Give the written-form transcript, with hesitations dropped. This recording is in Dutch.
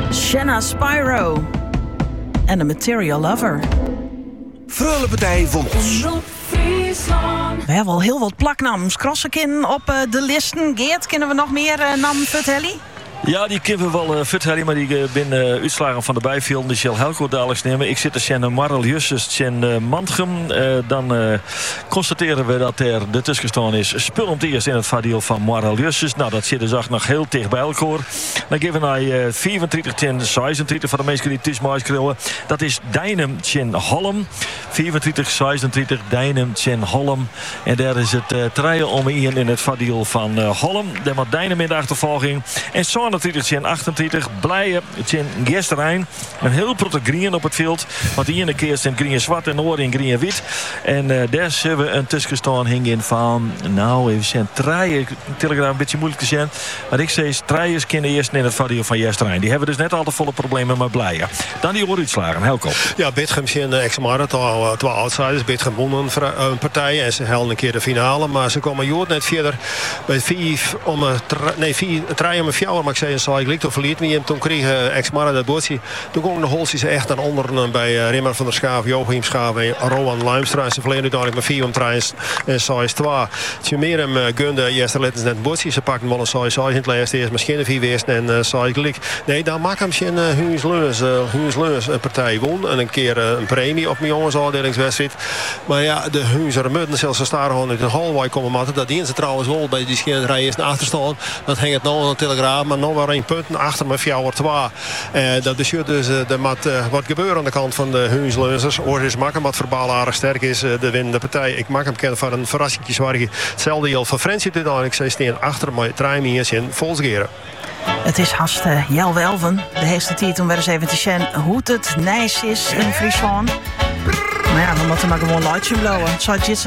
Shanna Spyro en The Material Lover. Freule partij van ons. We hebben al heel wat plaknaams crossenkin op de listen. Geert, kennen we nog meer namen Futheli? Ja, die kunnen we wel vertellen, maar die binnen uitslagen van de bijvelden. Die zal Helco dadelijk nemen. Ik zit er zijn Marl Justus, zijn Mantgem. Dan constateren we dat er de tussenstand is. Spullend eerst in het vaardiel van Marl Justus. Nou, dat zit dus ook nog heel dicht bij elkaar. Dan geven we naar 34 ten 36 van de meesten die tussen krullen. Dat is Dijnem ten Holm. 34, 36, Dijnem ten Holm. En daar is het treien om in het vaardiel van Holm. Dan wordt Dijnem in de achtervolging. En 38, Blijen, Gesterijn. Een heel protte green op het veld. Want die ene keer is in green zwart en de andere in green wit. En daar zullen we een tussenstand hingen van. Nou, even zijn treien. Telegraaf een beetje moeilijk te zijn. Maar ik zei, treien kennen eerst in het vaardiel van Gesterijn. Die hebben dus net al de volle problemen met Blijen. Dan die uitslagen, Helco. Ja, Bitgem zijn ex-Mara, twee outsiders. Bitgem wonnen een partij en ze helden een keer de finale. Maar ze komen Jood net verder bij 4 om een fjouwer. Maar ik zei, zal ik licht of verliet me. Toen kreeg ex-Mara dat bootje. Toen komen de holstjes echt naar onderen bij Rimmer van der Schaaf, Joachim Schaaf en Rowan Luimstra. Ze verleden uiteindelijk met 4 omtreins en 6-2. Ze meer hem gunde, eerste letters net bootje. Ze pakken wel een 6-6 in het laatste eerst, misschien een 4 weest en 6 gelijk. Nee, dan maak hem zijn Hunsleus een partij won. En een keer een premie op mijn jongensafdelingswedstrijd. Maar ja, de Hunser Mutten zelfs staan gewoon uit de Hallway komen matten. Dat dienst trouwens wel bij die schilderij eerst naar achter staan. Dat hangt het nou aan de Telegraaf, maar nog wel 1 punten achter met fjouwer 2. Dat bestuurt dus wat gebeuren aan de kant van de Hunsleuzers. Oor is makkelijk wat verbaal aardig sterk is de winnende partij. Ik maak hem kennen van een verrassingje zwaar. Hetzelfde heel van Frensje dit aan. Ik zei steen achter maar Trijmiers in Volsgeren. Het is haast Jelwe Elven. De heerste tijd om weer eens even te zien hoe het nijs is in Friesland. Maar ja, we moeten maar gewoon luidje blowen. Zo